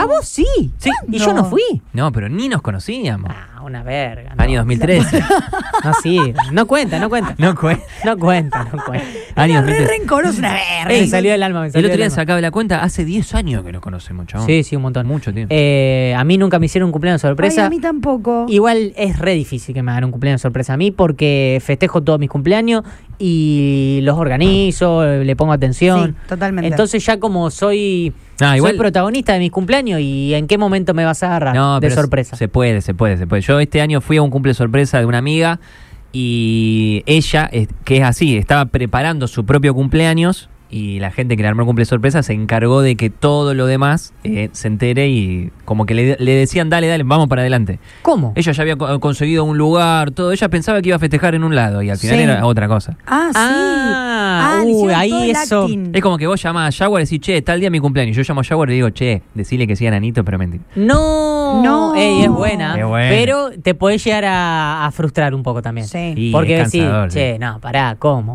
¿A vos sí? Sí. ¿Y yo no fui? No, pero ni nos conocíamos. Una verga. No. Año 2013. No, sí. No cuenta. No cuenta. No cuenta. Año Re 2013. rencoroso, una verga. Me salió del alma. El otro día sacaba la cuenta, hace 10 años que nos conocemos, chabón. Sí, un montón. Mucho tiempo. A mí nunca me hicieron un cumpleaños sorpresa. Ay, a mí tampoco. Igual es re difícil que me hagan un cumpleaños sorpresa a mí porque festejo todos mis cumpleaños y los organizo, le pongo atención. Sí, totalmente. Entonces ya como soy protagonista de mis cumpleaños y en qué momento me vas a agarrar de sorpresa. Se puede. Yo este año fui a un cumple sorpresa de una amiga y ella, que es así, estaba preparando su propio cumpleaños y la gente que le armó el cumple sorpresa se encargó de que todo lo demás se entere y como que le decían, dale, vamos para adelante. ¿Cómo? Ella ya había conseguido un lugar, todo. Ella pensaba que iba a festejar en un lado y al final era otra cosa. Ahí eso. Es como que vos llamás a Jaguar y decís, che, tal día es mi cumpleaños. Yo llamo a Jaguar y digo, che, decile que sigan Anito, pero mentira. No. Ey, es buena. buena. Pero te podés llegar a frustrar un poco también. Sí. Porque es decís, cansador, che, no, pará, ¿cómo?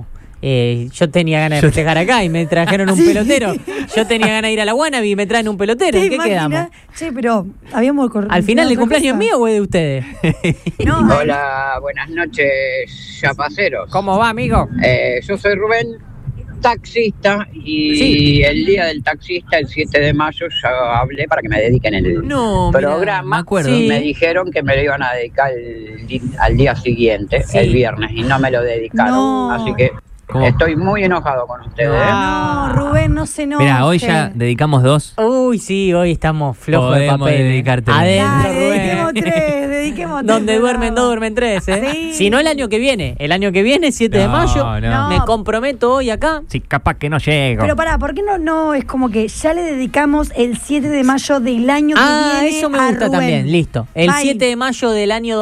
Yo tenía ganas de festejar acá y me trajeron un pelotero. Yo tenía ganas de ir a la Wannabe y me traen un pelotero. ¿En qué quedamos? Che, pero habíamos corrido. ¿Al final el cumpleaños es mío o es de ustedes? No, Hola, buenas noches, chapaceros. ¿Cómo va, amigo? Yo soy Rubén, taxista, y el día del taxista, el 7 de mayo, ya hablé para que me dediquen el programa. Me acuerdo. Sí. Me dijeron que me lo iban a dedicar al día siguiente, el viernes, y no me lo dedicaron. No. Así que estoy muy enojado con ustedes. No, Rubén, no se enoje. Mira, hoy ya dedicamos 2. Uy, sí, hoy estamos flojos de papel. Dedicarte. Adentro, Dale, Rubén. dediquemos 3. Donde duermen 2, duermen 3, ¿eh? Sí. Si no, el año que viene. El año que viene, 7 de mayo. No. Me comprometo hoy acá. Sí, capaz que no llego. Pero pará, ¿por qué no es como que ya le dedicamos el 7 de mayo del año que viene eso me a gusta Rubén? también, listo. El Bye. 7 de mayo del año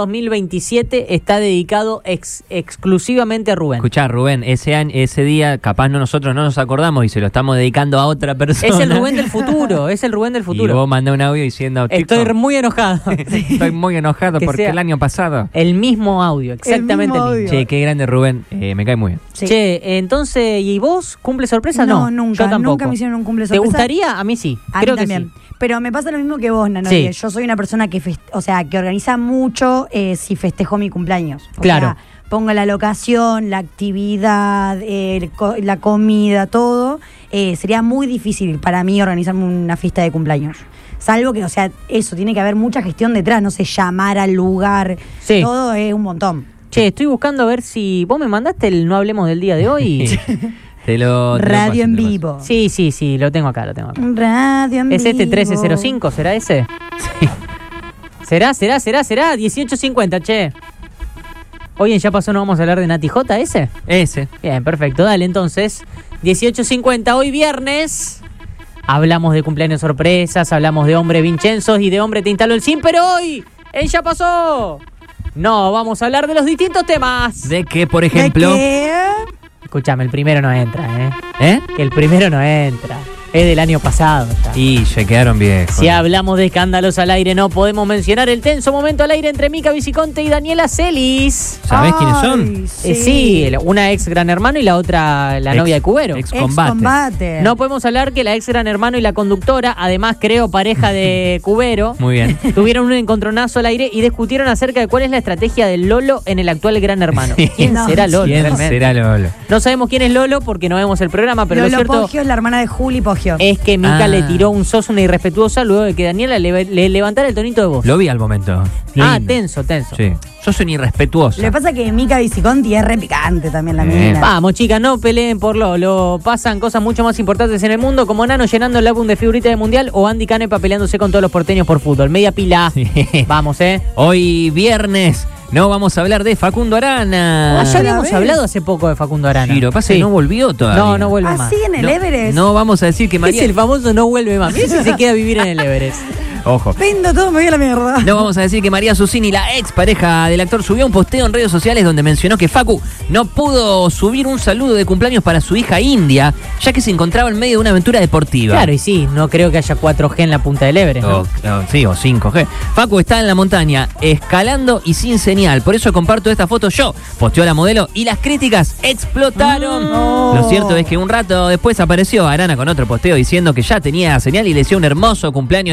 2027 está dedicado exclusivamente a Rubén. Escuchá, Rubén, ese día capaz nosotros no nos acordamos y se lo estamos dedicando a otra persona. Es el Rubén del futuro, Y vos mandá un audio diciendo, estoy muy enojado. Estoy muy enojado Que porque sea el año pasado. el mismo audio, exactamente el mismo. audio. Che, qué grande Rubén, me cae muy bien. Sí. Che, entonces, ¿y vos? ¿Cumple sorpresa? No, No, nunca. Yo tampoco. Nunca me hicieron un cumple ¿Te sorpresa. gustaría? A mí sí. A Creo mí que también. sí. Pero me pasa lo mismo que vos, Nano. Sí. Yo soy una persona que que organiza mucho si festejo mi cumpleaños. O Claro. sea, pongo la locación, la actividad, la comida, todo. Sería muy difícil para mí organizarme una fiesta de cumpleaños. Salvo que, eso, tiene que haber mucha gestión detrás, no sé, llamar al lugar. Sí. Todo es un montón. Che, estoy buscando a ver si vos me mandaste el No Hablemos del día de hoy. Te lo Radio paso, en te lo paso. vivo. Sí, lo tengo acá. Radio en ¿Es vivo. este 1305? ¿Será ese? Sí. ¿Será? 1850, che. Hoy en Ya Pasó no vamos a hablar de Nati J, ¿ese? Ese. Bien, perfecto. Dale, entonces. 1850, hoy viernes. Hablamos de cumpleaños sorpresas, hablamos de Hombre Vincenzo y de Hombre Te Instaló el SIM, pero hoy, en Ya Pasó, no vamos a hablar de los distintos temas. De que, por ejemplo. ¿De qué? Escúchame, el primero no entra, ¿eh? ¿Eh? Que el primero no entra. Es del año pasado ya. Y se quedaron viejos. Si hablamos de escándalos al aire, no podemos mencionar el tenso momento al aire entre Mica Viciconte y Daniela Celis. ¿Sabés quiénes son? Sí, una ex Gran Hermano y la otra la novia de Cubero. Ex Ex-combate. combate. No podemos hablar que la ex Gran Hermano y la conductora, además creo pareja de Cubero, Muy bien. tuvieron un encontronazo al aire y discutieron acerca de cuál es la estrategia del Lolo en el actual Gran Hermano. ¿Quién No. será Lolo? ¿Quién realmente? será Lolo? No sabemos quién es Lolo porque no vemos el programa, pero Lolo lo cierto Poggio es la hermana de Juli Poggio. es que Mica Ah. le tiró un sos, una irrespetuosa, luego de que Daniela le levantara el tonito de voz. Lo vi al momento. Ah, Lindo. tenso. Sí. Sos un irrespetuoso. Lo que pasa es que Mica Viciconti es re picante también la Bien. mina. Vamos, chicas, no peleen por Lolo. Pasan cosas mucho más importantes en el mundo, como Nano llenando el álbum de figuritas de mundial o Andy Canepa peleándose con todos los porteños por fútbol. Media pila. Vamos, Hoy viernes no vamos a hablar de Facundo Arana. Ya habíamos vez. hablado hace poco de Facundo Arana. Sí, lo que pasa es que no volvió todavía. No vuelve más. ¿Así en el No, Everest? No vamos a decir que María... Es el famoso no vuelve más. Mira si se queda a vivir en el Everest. Ojo. Vendo todo, me voy a la mierda. No vamos a decir que María Susini, la ex pareja del actor, subió un posteo en redes sociales donde mencionó que Facu no pudo subir un saludo de cumpleaños para su hija India, ya que se encontraba en medio de una aventura deportiva. Claro, y sí, no creo que haya 4G en la punta del Everest, ¿no? Sí, o 5G. Facu está en la montaña, escalando y sin señal. Por eso comparto esta foto yo. Posteó la modelo y las críticas explotaron. Lo cierto es que un rato después apareció Arana con otro posteo diciendo que ya tenía señal y le decía un hermoso cumpleaños